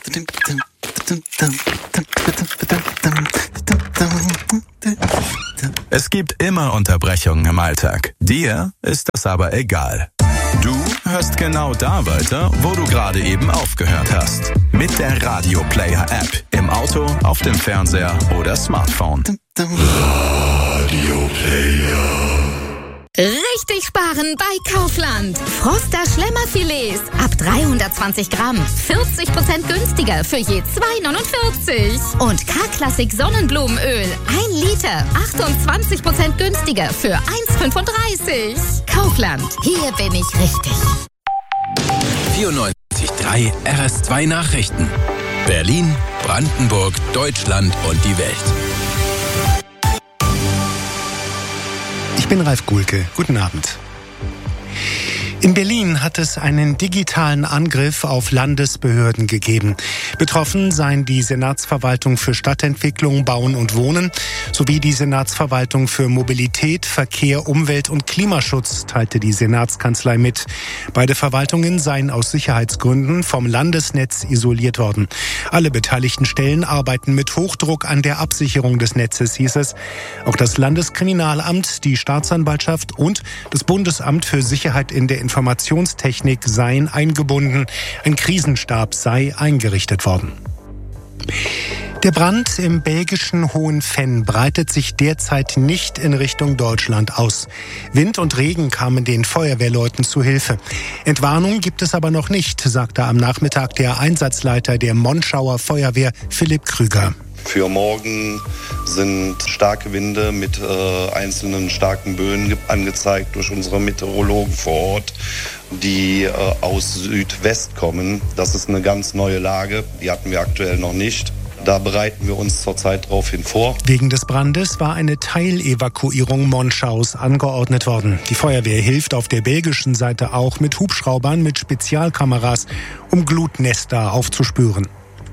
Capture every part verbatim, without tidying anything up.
Es gibt immer Unterbrechungen im Alltag. Dir ist das aber egal. Du hörst genau da weiter, wo du gerade eben aufgehört hast. Mit der Radio Player App. Im Auto, auf dem Fernseher oder Smartphone. Radio Player. Richtig sparen bei Kaufland. Froster Schlemmerfilets ab dreihundertzwanzig Gramm. vierzig Prozent günstiger für je zwei neunundvierzig. Und K-Klassik Sonnenblumenöl. ein Liter. achtundzwanzig Prozent günstiger für eins fünfunddreißig. Kaufland. Hier bin ich richtig. vierundneunzig Komma drei R S zwei Nachrichten. Berlin, Brandenburg, Deutschland und die Welt. Ich bin Ralf Guhlke. Guten Abend. In Berlin hat es einen digitalen Angriff auf Landesbehörden gegeben. Betroffen seien die Senatsverwaltung für Stadtentwicklung, Bauen und Wohnen sowie die Senatsverwaltung für Mobilität, Verkehr, Umwelt und Klimaschutz, teilte die Senatskanzlei mit. Beide Verwaltungen seien aus Sicherheitsgründen vom Landesnetz isoliert worden. Alle beteiligten Stellen arbeiten mit Hochdruck an der Absicherung des Netzes, hieß es. Auch das Landeskriminalamt, die Staatsanwaltschaft und das Bundesamt für Sicherheit in der Informationstechnik seien eingebunden. Ein Krisenstab sei eingerichtet worden. Der Brand im belgischen Hohenfenn breitet sich derzeit nicht in Richtung Deutschland aus. Wind und Regen kamen den Feuerwehrleuten zu Hilfe. Entwarnung gibt es aber noch nicht, sagte am Nachmittag der Einsatzleiter der Monschauer Feuerwehr, Philipp Krüger. Für morgen sind starke Winde mit äh, einzelnen starken Böen angezeigt durch unsere Meteorologen vor Ort, die äh, aus Südwest kommen. Das ist eine ganz neue Lage, die hatten wir aktuell noch nicht. Da bereiten wir uns zurzeit darauf hin vor. Wegen des Brandes war eine Teilevakuierung Monschaus angeordnet worden. Die Feuerwehr hilft auf der belgischen Seite auch mit Hubschraubern mit Spezialkameras, um Glutnester aufzuspüren.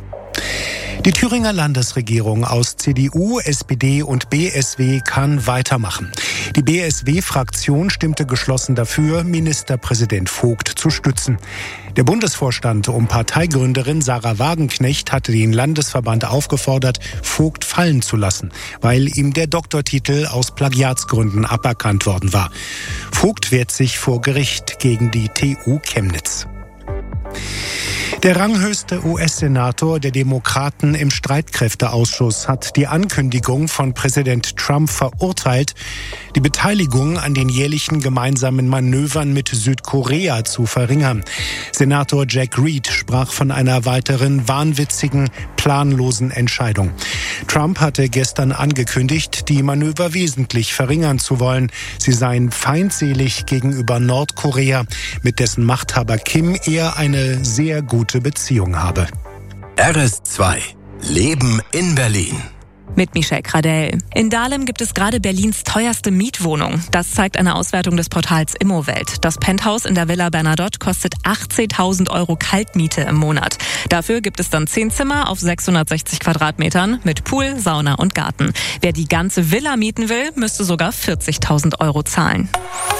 Die Thüringer Landesregierung aus C D U, S P D und B S W kann weitermachen. Die B S W-Fraktion stimmte geschlossen dafür, Ministerpräsident Vogt zu stützen. Der Bundesvorstand um Parteigründerin Sarah Wagenknecht hatte den Landesverband aufgefordert, Vogt fallen zu lassen, weil ihm der Doktortitel aus Plagiatsgründen aberkannt worden war. Vogt wehrt sich vor Gericht gegen die T U Chemnitz. Der ranghöchste U S-Senator der Demokraten im Streitkräfteausschuss hat die Ankündigung von Präsident Trump verurteilt, die Beteiligung an den jährlichen gemeinsamen Manövern mit Südkorea zu verringern. Senator Jack Reed sprach von einer weiteren wahnwitzigen, planlosen Entscheidung. Trump hatte gestern angekündigt, die Manöver wesentlich verringern zu wollen. Sie seien feindselig gegenüber Nordkorea, mit dessen Machthaber Kim er eine sehr gute Beziehung habe. R S zwei. Leben in Berlin. Mit Michelle Gradell. In Dahlem gibt es gerade Berlins teuerste Mietwohnung. Das zeigt eine Auswertung des Portals Immowelt. Das Penthouse in der Villa Bernadotte kostet achtzehntausend Euro Kaltmiete im Monat. Dafür gibt es dann zehn Zimmer auf sechshundertsechzig Quadratmetern mit Pool, Sauna und Garten. Wer die ganze Villa mieten will, müsste sogar vierzigtausend Euro zahlen.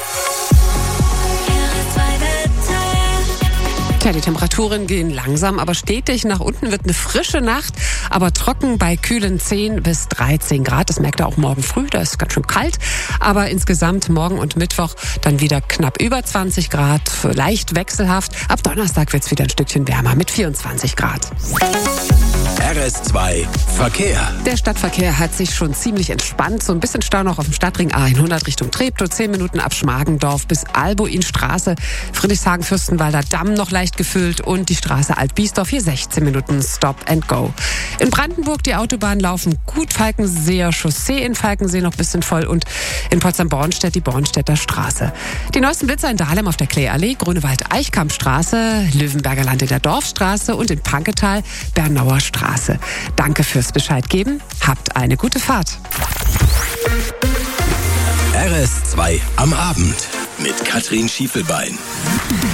Tja, die Temperaturen gehen langsam, aber stetig nach unten. Wird eine frische Nacht, aber trocken bei kühlen zehn bis dreizehn Grad. Das merkt ihr auch morgen früh, da ist ganz schön kalt. Aber insgesamt morgen und Mittwoch dann wieder knapp über zwanzig Grad, leicht wechselhaft. Ab Donnerstag wird es wieder ein Stückchen wärmer mit vierundzwanzig Grad. R S zwei Verkehr. Der Stadtverkehr hat sich schon ziemlich entspannt. So ein bisschen Stau noch auf dem Stadtring A hundert Richtung Treptow. Zehn Minuten ab Schmargendorf bis Albuinstraße. Friedrichshagen-Fürstenwalder Damm noch leicht gefüllt und die Straße Alt-Biesdorf hier sechzehn Minuten Stop and Go. In Brandenburg die Autobahnen laufen gut. Falkenseer Chaussee in Falkensee noch ein bisschen voll und in Potsdam-Bornstedt die Bornstedter Straße. Die neuesten Blitzer in Dahlem auf der Klee-Allee, Grunewald-Eichkampfstraße, Löwenberger Land in der Dorfstraße und in Panketal Bernauer Straße. Danke fürs Bescheid geben. Habt eine gute Fahrt. R S zwei am Abend mit Katrin Schiefelbein.